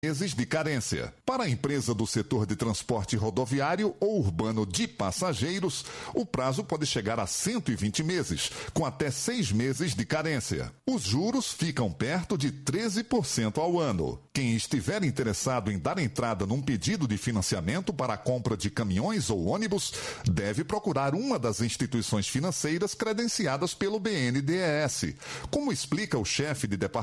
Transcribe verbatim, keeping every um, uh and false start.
meses de carência. Para a empresa do setor de transporte rodoviário ou urbano de passageiros, o prazo pode chegar a cento e vinte meses, com até seis meses de carência. Os juros ficam perto de treze por cento ao ano. Quem estiver interessado em dar entrada num pedido de financiamento para a compra de caminhões ou ônibus, deve procurar uma das instituições financeiras credenciadas pelo B N D E S, como explica o chefe de departamento